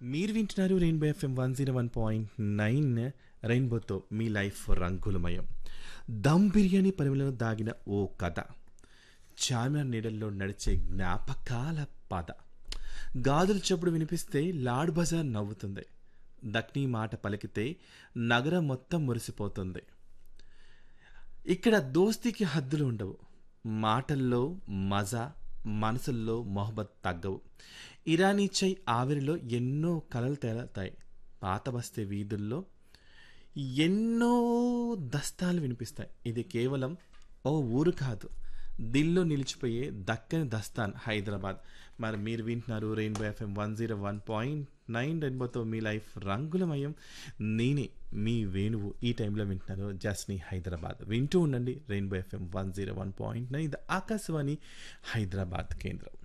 మీరు వింటున్నారు rainbow FM 101.9 రెయిన్బోతో మీ లైఫ్ రంగులమయం. దమ్ బిర్యానీ పరిమళలో దాగిన ఓ కథ, చార్మినార్ నీడల్లో నడిచే జ్ఞాపకాల పద. గాజుల చప్పుడు వినిపిస్తే లాడ్ బజార్ నవ్వుతుంది, దక్ని మాట పలికితే నగరం మొత్తం మురిసిపోతుంది. ఇక్కడ దోస్తీకి హద్దులు ఉండవు, మాటల్లో మజా, మనసుల్లో మొహబ్బత్ తగ్గవు. ఇరానీ చై ఆవిరిలో ఎన్నో కలలు తేలతాయి, పాత బస్తీ వీధుల్లో ఎన్నో దస్తాలు వినిపిస్తాయి. ఇది కేవలం ఓ ఊరు కాదు, దిల్లో నిలిచిపోయే దక్కని దస్తాన్ హైదరాబాద్. మరి మీరు వింటున్నారు రెయిన్బో ఎఫ్ఎం 101.9 రెయిన్బోతో మీ లైఫ్ రంగులమయం. నేనే మీ వేణువు. ఈ టైంలో వింటున్నారు జస్ని హైదరాబాద్. వింటూ ఉండండి రెయిన్బో ఎఫ్ఎం 101.9, ఇది ఆకాశవాణి హైదరాబాద్ కేంద్రం.